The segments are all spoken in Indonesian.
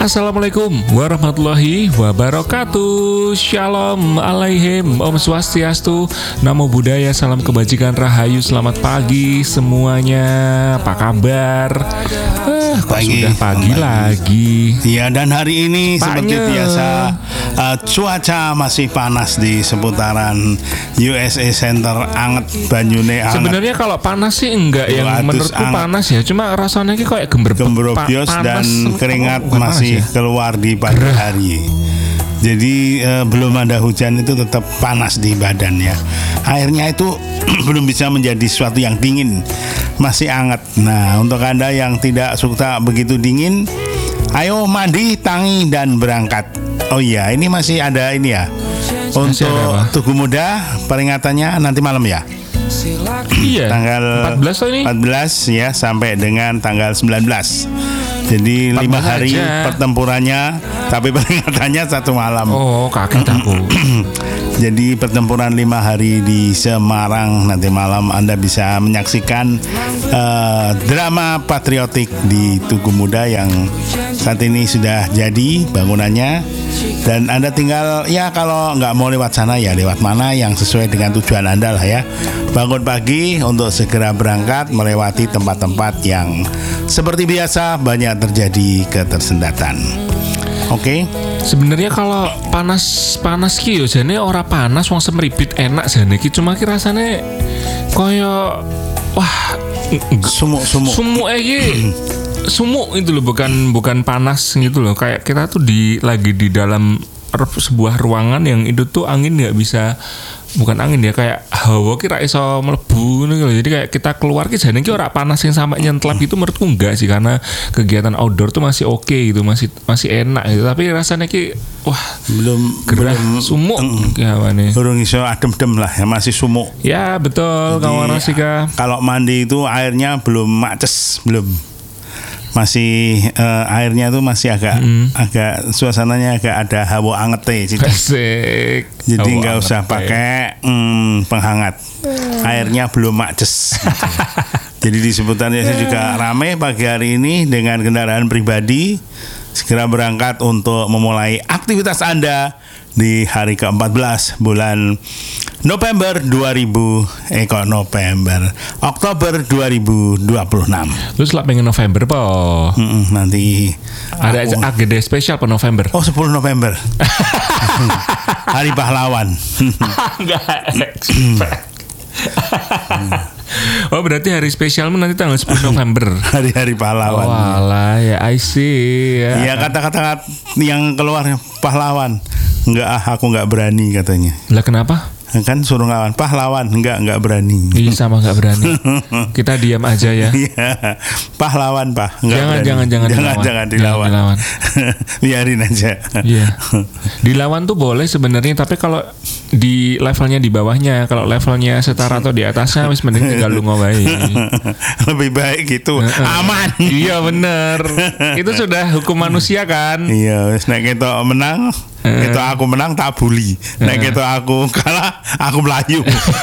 Assalamualaikum warahmatullahi wabarakatuh. Shalom alaihim, Om Swastiastu, Namo Buddhaya, salam kebajikan rahayu. Selamat pagi semuanya. Apa kabar? Sudah pagi lagi. Iya, dan hari ini seperti biasa cuaca masih panas di seputaran USA Center. Anget banyune anget. Sebenarnya kalau panas sih enggak, yang menurutku anget. Panas ya. Cuma rasanya kayak gembrobios dan keringat masih keluar di pagi hari. Jadi belum ada hujan itu tetap panas di badan ya. Airnya itu belum bisa menjadi sesuatu yang dingin, masih hangat. Nah, untuk Anda yang tidak suka begitu dingin, ayo mandi, tangi dan berangkat. Oh iya, ini masih ada ini ya. Untuk Tugu Muda peringatannya nanti malam ya. Iya, tanggal 14 ini. 14 ya, sampai dengan tanggal 19. Jadi 5 hari aja pertempurannya, tapi peringatannya 1 malam. Oh, kaget aku. Jadi pertempuran 5 hari di Semarang. Nanti malam Anda bisa menyaksikan drama patriotik di Tugu Muda yang saat ini sudah jadi bangunannya. Dan Anda tinggal, ya kalau nggak mau lewat sana ya lewat mana yang sesuai dengan tujuan Anda lah ya. Bangun pagi untuk segera berangkat melewati tempat-tempat yang seperti biasa banyak terjadi ketersendatan. Oke. Sebenarnya kalau panas ki yo jane ora panas, wong semeribit enak jane ki, cuma ki rasane koyo wah sumuk iki. Sumuk itu loh, bukan panas gitu loh. Kayak kita tuh lagi di dalam sebuah ruangan yang itu tuh angin nggak bisa, bukan angin ya, kayak hawa kira iso mlebu gitu. Jadi kayak kita keluar ki jane ki ora panas yang sampai nyentlap itu, menurutku enggak sih, karena kegiatan outdoor tuh masih oke gitu, masih enak gitu. Tapi rasanya ki wah belum sumuk kawane. Urung iso adem-adem lah ya, masih sumuk. Ya betul kawan Rasika. Kalau mandi itu airnya belum maces, belum. Masih airnya tuh masih agak suasananya agak ada hawa anget Asik. Jadi nggak usah pakai penghangat. Airnya belum maces gitu. Jadi di sebutannya juga ramai pagi hari ini dengan kendaraan pribadi. Segera berangkat untuk memulai aktivitas Anda di hari ke-14 bulan Oktober 2026. Lu selap pengen November po? Nanti ada agenda spesial po November. Oh, 10 November. Hari Pahlawan. Enggak. Oh, berarti hari spesialmu nanti tanggal 10 November. Hari pahlawan. Oh alah, ya I see. Ya kata-kata yang keluar pahlawan. Aku enggak berani katanya. Lah kenapa? Kan suruh ngelawan pahlawan, enggak berani. Iya, sama enggak berani. Kita diam aja ya. Iya. Pahlawan, Pak. Jangan dilawan. Biarin aja. Iya. Dilawan tuh boleh sebenarnya, tapi kalau di levelnya di bawahnya, kalau levelnya setara atau di atasnya wis mending tinggal lunga wae. Lebih baik gitu. Aman. Iya bener. Itu sudah hukum manusia kan? Iya, wis nek ketok menang, ketok aku menang tak bully. Nek ketok aku kalah, aku melayu.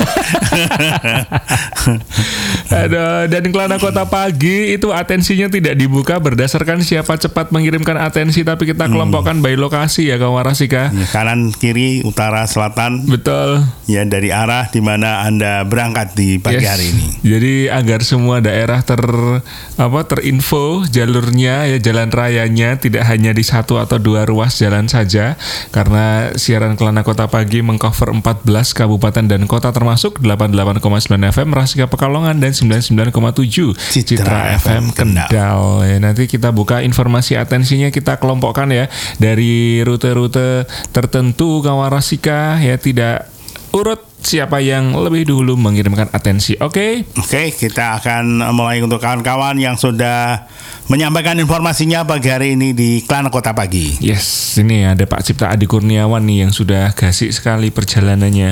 Aduh, dan Kelana Kota Pagi itu atensinya tidak dibuka berdasarkan siapa cepat mengirimkan atensi, tapi kita kelompokkan by lokasi ya kawan Rasika. Ya, kanan, kiri, utara, selatan. Betul. Ya, dari arah di mana Anda berangkat di pagi hari ini. Jadi agar semua daerah terinfo jalurnya ya, jalan rayanya tidak hanya di 1 atau 2 ruas jalan saja, karena siaran Kelana Kota Pagi mengcover 14 kabupaten dan kota termasuk 88,9 FM Rasika Pekalongan dan 99,7 Citra FM Kendal. Ya, nanti kita buka informasi atensinya, kita kelompokkan ya dari rute-rute tertentu kawan Rasika ya, tidak urut siapa yang lebih dulu mengirimkan atensi. Oke, kita akan mulai untuk kawan-kawan yang sudah menyampaikan informasinya pagi hari ini di Kelana Kota Pagi. Yes, ini ada Pak Cipta Adi Kurniawan nih yang sudah gasik sekali perjalanannya.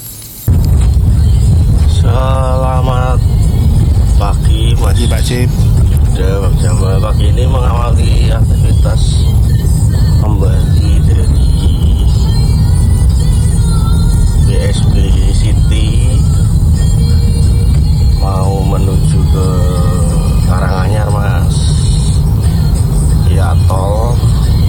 Selamat pagi Pak Cip. Jam pagi ini mengawali aktivitas kembali dari BSB City mau menuju ke Karanganyar, Mas. Ya, tol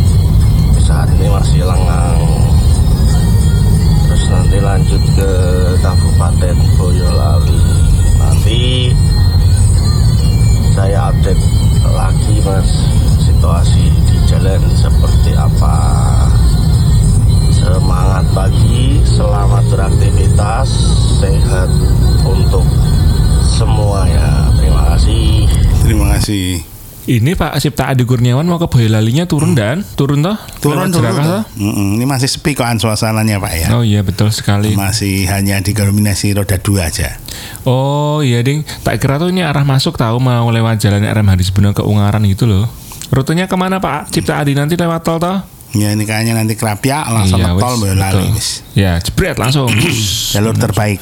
masih. Ini Pak Cipta Adi Kurniawan mau ke Boyolalinya turun toh? Turun. Ini masih sepi koan suasananya Pak ya. Oh iya betul sekali. Masih hanya didominasi roda 2 aja. Oh iya ding, tak kira tuh ini arah masuk tahu mau lewat jalan RM Hadisbuna ke Ungaran gitu loh. Rutenya kemana Pak Cipta Adi nanti lewat tol toh? Ya ini kayaknya nanti Krapia langsung ke tol Boyolali. Ya jebret langsung. Jalur terbaik.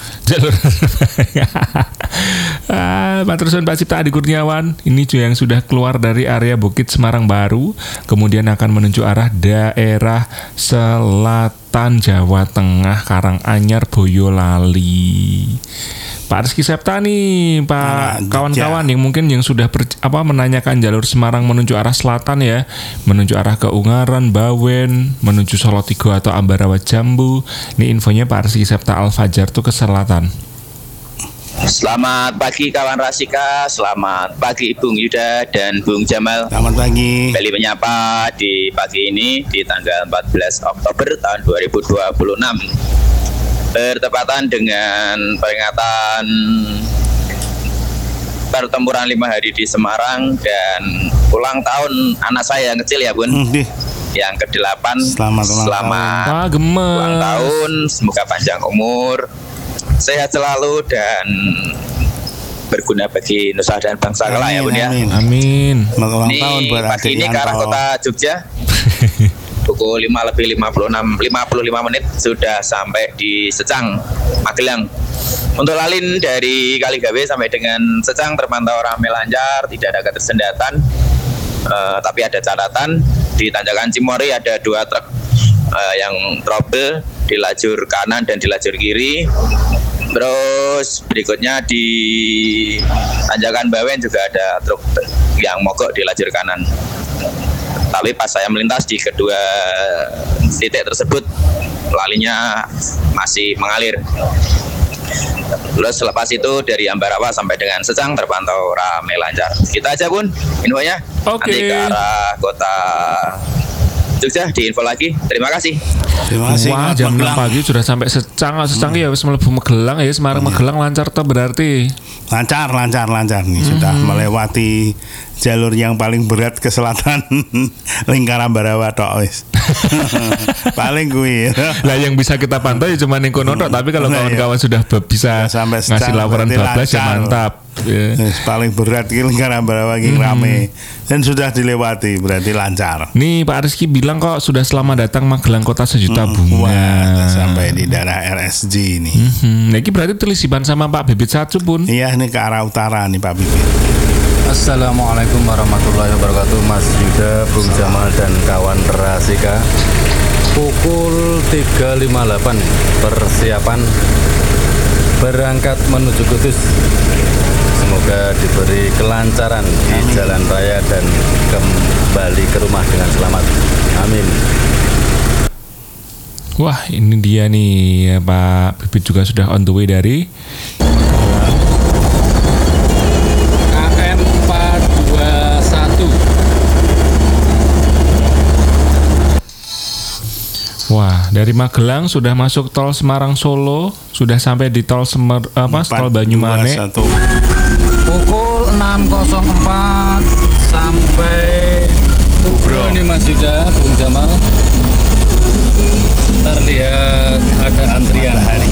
Matur suwun Pak Cipta Adi Kurniawan. Ini juga yang sudah keluar dari area Bukit Semarang Baru, kemudian akan menuju arah daerah selatan Jawa Tengah, Karanganyar, Boyolali. Pak Rizky Septa nih, Pak kawan-kawan yang mungkin yang sudah menanyakan jalur Semarang menuju arah selatan ya, menuju arah ke Ungaran, Bawen, menuju Solotigo atau Ambarawa Jambu. Ini infonya Pak Rizky Septa Al-Fajar tuh ke selatan. Selamat pagi kawan Rasika, selamat pagi Bung Yuda dan Bung Jamal. Selamat pagi. Kembali menyapa di pagi ini di tanggal 14 Oktober tahun 2026. Bertepatan dengan peringatan pertempuran 5 hari di Semarang dan ulang tahun anak saya yang kecil ya Bun. Yang ke-8. Selamat ulang tahun, semoga panjang umur, sehat selalu dan berguna bagi nusa dan bangsa kelak ya Bun ya. Amin. Ulang tahun buat pagi ini ke arah kota Jogja. Pukul 5:55 menit sudah sampai di Secang, Magelang. Untuk lalin dari Kaligawe sampai dengan Secang terpantau ramai lancar, tidak ada ketersendatan. Tapi ada catatan di tanjakan Cimory ada 2 truk yang trouble di lajur kanan dan di lajur kiri. Terus berikutnya di tanjakan Bawen juga ada truk yang mogok di lajur kanan. Tapi pas saya melintas di kedua titik tersebut, lalinya masih mengalir. Terus selepas itu dari Ambarawa sampai dengan Secang terpantau ramai lancar. Kita aja Bun infonya. Nanti ke arah kota Jogja diinfo lagi. Terima kasih. Wah, jam 6 pagi sudah sampai Secang ya wis mlebu Magelang ya, Semarang Magelang lancar toh berarti. Lancar nih sudah melewati jalur yang paling berat ke selatan lingkaran Ambarawa tok wis. Paling kuwi. Lah yang bisa kita pantau ya cuma ning kono tok, tapi kalau kawan-kawan sudah bisa sampai ngasih laporan bablas ya mantap. Paling berat ki lingkaran Ambarawa ki rame dan sudah dilewati berarti lancar. Nih Pak Rizky bilang kok sudah selamat datang Magelang kota sejuta bunga. Wah, sampai di daerah RSJ ini. Nah, ini berarti telisiban sama Pak Bibit Satsu Pun. Iya, ini ke arah utara nih Pak Bibit. Assalamualaikum warahmatullahi wabarakatuh, Mas Yuda, Bung Jamal dan kawan Rasika. Pukul 3.58 persiapan berangkat menuju Kudus. Semoga diberi kelancaran di jalan raya dan kembali ke rumah dengan selamat. Amin. Wah, ini dia nih ya, Pak Bibit juga sudah on the way dari KM 421. Wah, dari Magelang sudah masuk tol Semarang Solo, sudah sampai di tol tol Banyumane. Pukul 6.04 sampai Ubro ini Mas Yuda, Bung Jamal. Terlihat ada antrian hari.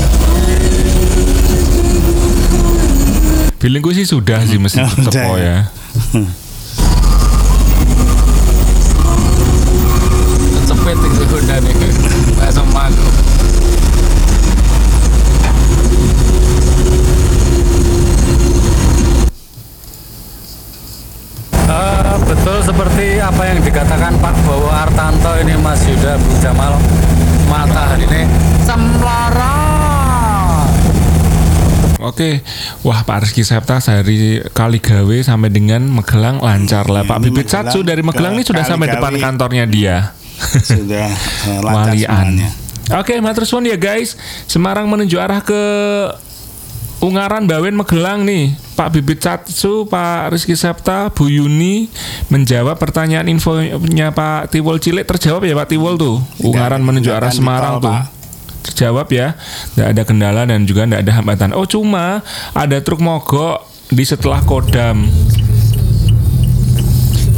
Feelingku sih sudah sih mesti tepo ya. Cepet itu udah nih, kayak sama aku. Betul seperti apa yang dikatakan Pak Bowo Artanto ini Mas Yuda, Bung Jamal. Matahari ini semlara. Oke, wah Pak Rizky Septa dari Kaligawe sampai dengan Magelang lancar lah. Pak Bibit Satsu dari Magelang ini sudah sampai depan kantornya dia. Sudah lancar semuanya. Oke, matur suwun ya guys. Semarang menuju arah ke Ungaran, Bawen, Magelang nih. Pak Bibit Satsu, Pak Rizky Septa, Bu Yuni menjawab pertanyaan infonya Pak Tiwol Cilik. Terjawab ya Pak Tiwol tuh. Ungaran menuju arah Semarang tuh. Terjawab ya. Tidak ada kendala dan juga tidak ada hambatan. Oh, cuma ada truk mogok di setelah Kodam.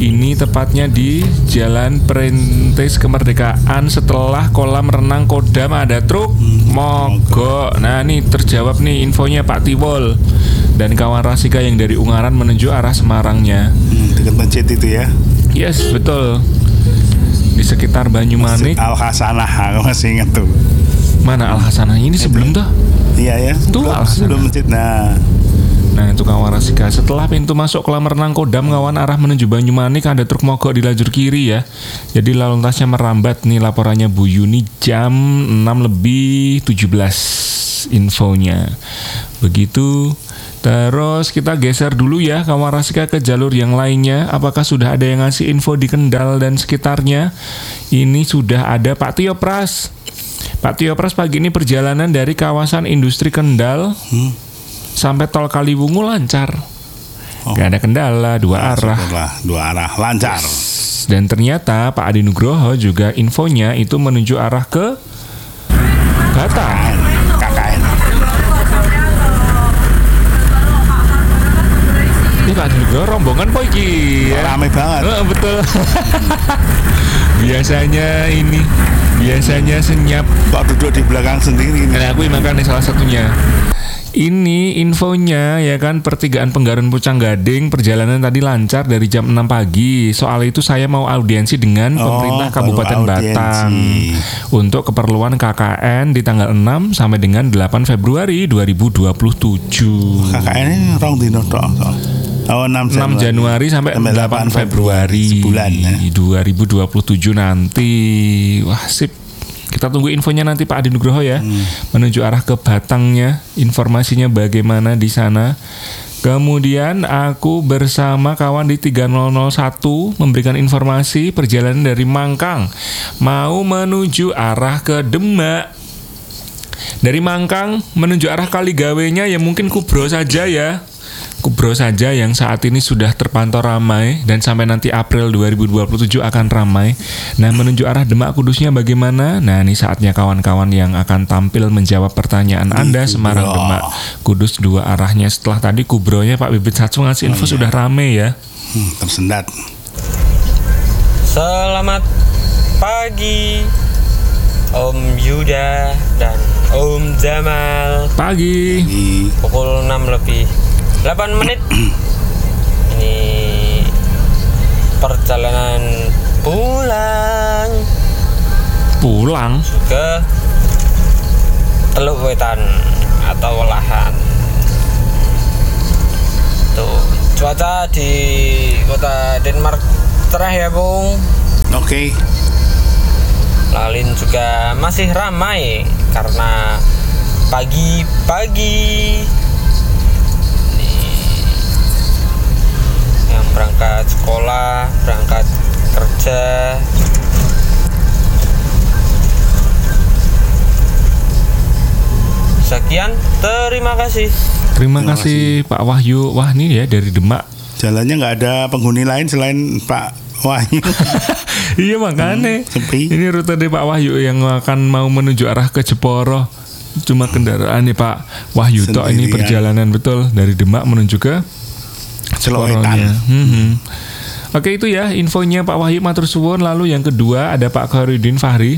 Ini tepatnya di Jalan Perintis Kemerdekaan setelah kolam renang Kodam ada truk mogok. Nah ini terjawab nih infonya Pak Tiwol dan kawan Rasika yang dari Ungaran menuju arah Semarangnya. Dekat masjid itu ya? Yes, betul. Di sekitar Banyumanik. Al Hasanah, aku masih ingat tuh. Mana Al Hasanah? Ini sebelum tuh? Iya ya. Tuh Al Hasanah. Sebelum masjid. Nah itu kawan Rasika. Setelah pintu masuk kolam renang Kodam, kawan arah menuju Banyumanik ada truk mogok di lajur kiri ya. Jadi lalu lintasnya merambat. Nih laporannya Bu Yuni jam 6:17 infonya. Begitu. Terus kita geser dulu ya kawan Rasika ke jalur yang lainnya. Apakah sudah ada yang ngasih info di Kendal dan sekitarnya? Ini sudah ada Pak Tio Pras. Pak Tio Pras pagi ini perjalanan dari kawasan industri Kendal sampai tol Kaliwungu lancar. Gak ada kendala, dua arah lancar. Dan ternyata Pak Adi Nugroho juga infonya itu menuju arah ke Batang. KKN. Ini Pak Adi Nugroho rombongan po iki ya. Rame banget. Betul. Biasanya senyap. Kok duduk di belakang sendiri ini? Nah, aku makan salah satunya. Ini infonya ya kan, pertigaan Penggaran Pucang Gading perjalanan tadi lancar dari jam 6 pagi. Soal itu saya mau audiensi dengan pemerintah Kabupaten Batang untuk keperluan KKN di tanggal 6 sampai dengan 8 Februari 2027. KKN ini rong dino tok. 6 Januari sampai 8 Februari sebulan ya. 2027 nanti. Wah, sip. Kita tunggu infonya nanti Pak Adi Nugroho ya. Menuju arah ke Batangnya, informasinya bagaimana di sana. Kemudian aku bersama kawan di 3001 memberikan informasi perjalanan dari Mangkang mau menuju arah ke Demak. Dari Mangkang menuju arah Kaligawenya ya mungkin Kubro saja ya. Kubro saja yang saat ini sudah terpantau ramai dan sampai nanti April 2027 akan ramai. Nah menuju arah Demak Kudusnya bagaimana? Nah ini saatnya kawan-kawan yang akan tampil menjawab pertanyaan Anda. Semarang Demak Kudus dua arahnya. Setelah tadi Kubronya Pak Bibit Satsu ngasih info sudah ramai ya. Tersendat. Selamat pagi Om Yuda dan Om Jamal. Pagi. Pukul 6:08 Ini perjalanan pulang ke Teluk Wetan atau Welahan. Tuh, cuaca di kota Denmark cerah ya, Bung. Oke. Lalin juga masih ramai karena pagi-pagi yang berangkat sekolah, berangkat kerja. Sekian, terima kasih. Terima kasih Pak Wahyu. Wah ini ya dari Demak. Jalannya nggak ada penghuni lain selain Pak Wahyu. Iya makanya. Sepi. Ini rute dari Pak Wahyu yang akan mau menuju arah ke Jeporo. Cuma kendaraan nih Pak Wahyu toh ini perjalanan betul dari Demak menuju ke Jeporonya. Oke itu ya infonya Pak Wahyu matur suwun. Lalu yang kedua ada Pak Khairuddin Fahri.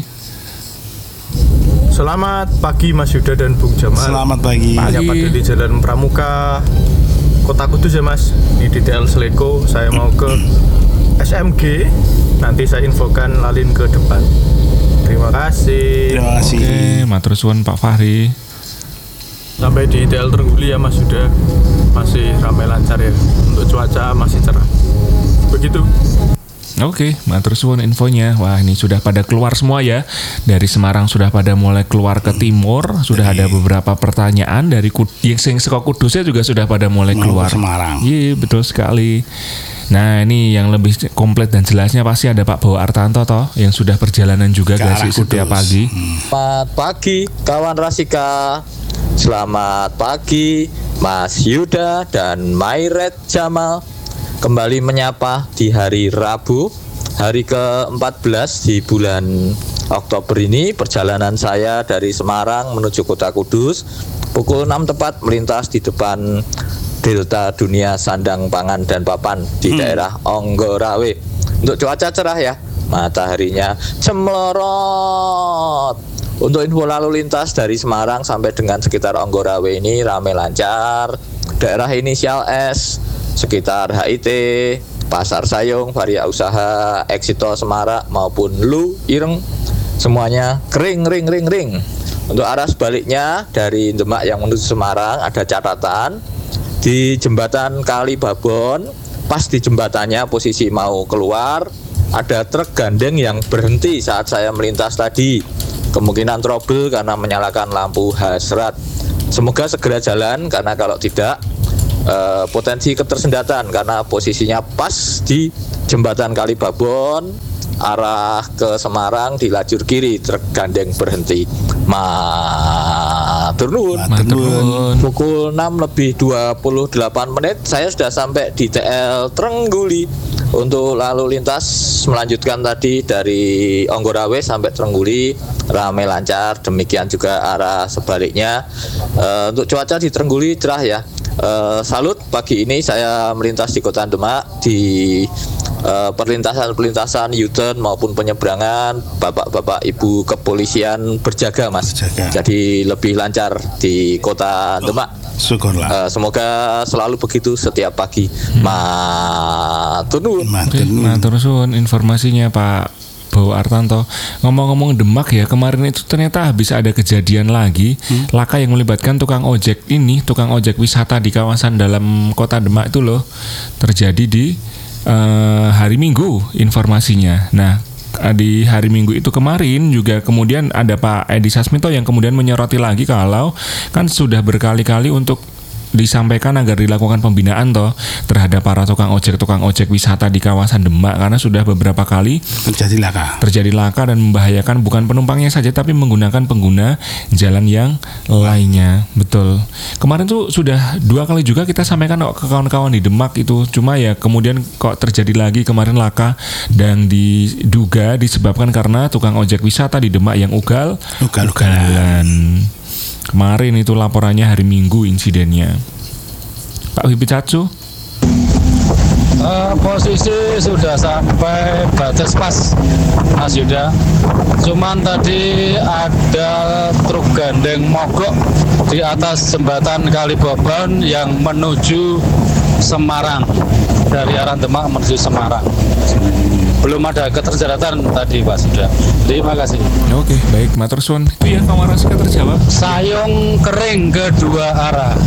Selamat pagi Mas Yuda dan Bung Jamal. Selamat pagi. Pada di Jalan Pramuka Kota Kudus ya Mas, di DTL Seleko. Saya mau ke SMG. Nanti saya infokan lalin ke depan. Terima kasih. Terima kasih. Oke, matur suwun Pak Fahri. Sampai di DTL Trengguli ya Mas Yuda. Masih ramai lancar ya. Untuk cuaca masih cerah. Begitu. Oke, matur suwun infonya. Wah, ini sudah pada keluar semua ya. Dari Semarang sudah pada mulai keluar ke timur. Sudah ada beberapa pertanyaan dari yang saka Kudusnya juga sudah pada mulai keluar. Semarang. Iya, betul sekali. Nah, ini yang lebih komplit dan jelasnya pasti ada Pak Bawa Artanto toh yang sudah perjalanan juga guys setiap pagi. Selamat pagi kawan Rasika. Selamat pagi Mas Yuda dan Mairet Jamal. Kembali menyapa di hari Rabu, hari ke-14 di bulan Oktober ini. Perjalanan saya dari Semarang menuju Kota Kudus pukul 6 tepat melintas di depan Delta Dunia Sandang Pangan dan Papan di daerah Onggarawe. Untuk cuaca cerah ya, mataharinya cemerlot. Untuk info lalu lintas dari Semarang sampai dengan sekitar Onggarawe ini ramai lancar. Daerah inisial S sekitar HIT, Pasar Sayung, Varia Usaha, Eksito Semarak maupun Lu Ireng, semuanya kering. Untuk arah sebaliknya dari Demak yang menuju Semarang ada catatan di jembatan Kali Babon. Pas di jembatannya posisi mau keluar, ada truk gandeng yang berhenti saat saya melintas tadi. Kemungkinan trouble karena menyalakan lampu hasrat. Semoga segera jalan, karena kalau tidak potensi ketersendatan karena posisinya pas di jembatan Kali Babon arah ke Semarang di lajur kiri, truk gandeng berhenti. Matur nuwun. Pukul 6:28 saya sudah sampai di TL Trengguli. Untuk lalu lintas melanjutkan tadi dari Onggarawe sampai Trengguli ramai lancar, demikian juga arah sebaliknya. Untuk cuaca di Trengguli cerah ya. Salut, pagi ini saya melintas di Kota Demak di perlintasan U-turn maupun penyeberangan, bapak-bapak ibu kepolisian berjaga Mas. Jadi lebih lancar di Kota Demak. Syukurlah. Semoga selalu begitu setiap pagi. Matur nuwun. Matur suwun informasinya Pak Bowo Artanto. Ngomong-ngomong Demak ya, kemarin itu ternyata habis ada kejadian lagi laka yang melibatkan tukang ojek wisata di kawasan dalam Kota Demak itu loh, terjadi di hari Minggu informasinya. Nah, di hari Minggu itu kemarin juga kemudian ada Pak Edi Sasmito yang kemudian menyoroti lagi kalau kan sudah berkali-kali untuk disampaikan agar dilakukan pembinaan terhadap para tukang ojek wisata di kawasan Demak, karena sudah beberapa kali terjadi laka dan membahayakan bukan penumpangnya saja tapi menggunakan pengguna jalan yang lainnya. Betul. Kemarin tuh sudah 2 kali juga kita sampaikan ke kawan-kawan di Demak itu, cuma ya kemudian kok terjadi lagi kemarin laka dan diduga disebabkan karena tukang ojek wisata di Demak yang ugal-ugalan. Kemarin itu laporannya hari Minggu insidennya. Pak Wibi Cacu. Posisi sudah sampai batas pas Mas Yuda. Cuman tadi ada truk gandeng mogok di atas jembatan Kali Babon yang menuju Semarang, dari arah Demak menuju Semarang. Belum ada keterjambatan tadi Pak Yuda. Terima kasih. Oke, baik, matur suwun. Itu ya Kawarasika terjawab. Sayung kering kedua arah.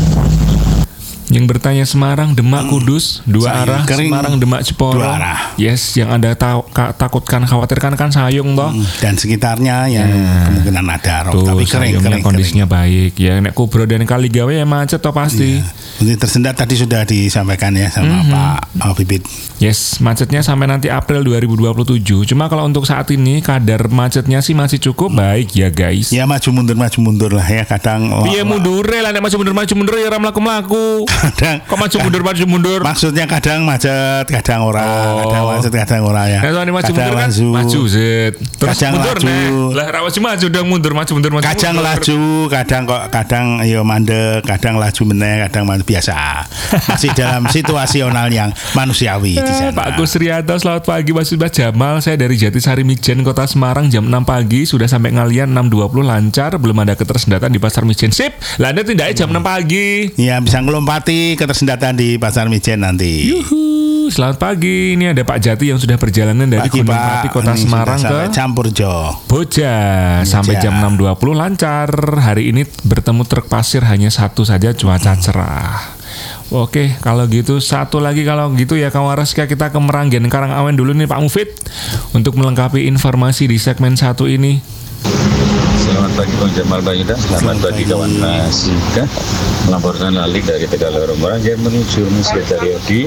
Yang bertanya Semarang, Demak, Kudus, 2 arah, Semarang, Demak, Jeporo. 2 arah. Yes, yang Anda takutkan, khawatirkan kan Sayung toh. Dan sekitarnya yang kemungkinan ada rob, tapi kering kondisinya baik. Ya, nek Kubro dan Kaligawe ya macet toh pasti. Ini tersendat tadi sudah disampaikan ya sama Pak Bibit. Yes, macetnya sampai nanti April 2027. Cuma kalau untuk saat ini kadar macetnya sih masih cukup baik ya guys. Ya maju mundur lah ya kadang. Iya mundur lah, nek maju mundur ya ora mlaku-mlaku. Kadang kok maju mundur. Maksudnya kadang macet, kadang ora, kadang macet, kadang ora ya. Kadang maju mundur kan maju zet. Terus kadang mundur laju. Lah ra maju dong mundur. Kadang laju, kadang yo mandek, kadang laju meneh, kadang biasa. Masih dalam situasional yang manusiawi di sana. Pak Kusrianto, selamat pagi Mas Jamal. Saya dari Jatisari Mijen, Kota Semarang, jam 6 pagi sudah sampai Ngalian 6.20 lancar, belum ada ketersendatan di Pasar Mijen. Sip. Lah Anda tindaknya jam 6 pagi. Iya, bisa ngelompati ketersendatan di Pasar Mijen nanti. Yuhu, selamat pagi. Ini ada Pak Jati yang sudah perjalanan dari Gunung Merapi Kota Semarang ke Campurjo Boja sampai jam 6.20 lancar. Hari ini bertemu truk pasir hanya satu saja, cuaca cerah. Oke, kalau gitu satu lagi kalau gitu ya Kawarasika, kita ke Meranggen Karangawen dulu nih Pak Mufid untuk melengkapi informasi di segmen 1 ini. Selamat pagi Bang Jamal, Bang Yuda. Selamat pagi kawan Rasika. Melaporkan Lalik dari Tegal Lorong Meranggen menuju Masjid Daryodi.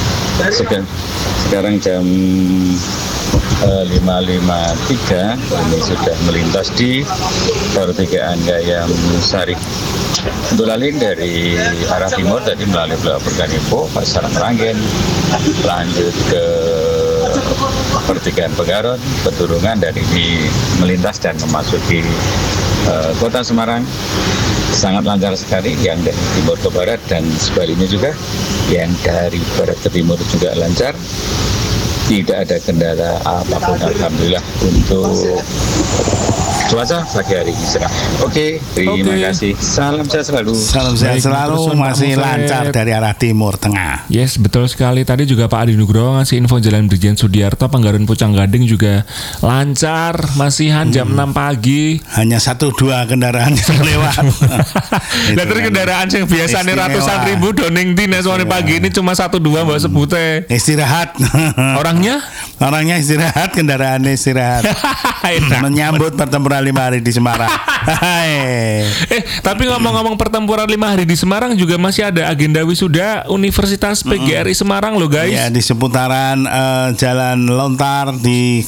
Sekarang jam 5.53 ini sudah melintas di pertigaan Gayam Sari. Untuk Lalin dari arah timur tadi melalui Blok Perganipo, Pasar Meranggen, lanjut ke pertigaan Pegaron, Peturungan, dan ini melintas dan memasuki Kota Semarang. sangat lancar sekali, yang dari timur ke barat dan sebaliknya juga, yang dari barat ke timur juga lancar. Tidak ada kendala apapun, alhamdulillah, untuk cuaca pagi hari ini cerah. Oke, terima kasih. Salam sehat selalu. Salam sehat selalu, masih lancar dari arah timur tengah. Yes, betul sekali. Tadi juga Pak Adi Nugroho ngasih info Jalan Brigjen Sudiarto, Panggaran Pucang Gading juga lancar, masihan jam 6 pagi. Hanya 1-2 kendaraan yang lewat. Lah terus kendaraan yang biasanya ratusan ribu doning dina sore pagi ini cuma 1-2 mbak sebute. Istirahat. Orangnya istirahat, kendaraannya istirahat. Menyambut pertempuran 5 hari di Semarang. Tapi ngomong-ngomong pertempuran 5 hari di Semarang juga masih ada agenda wisuda Universitas PGRI Semarang loh guys. Ya, di seputaran Jalan Lontar di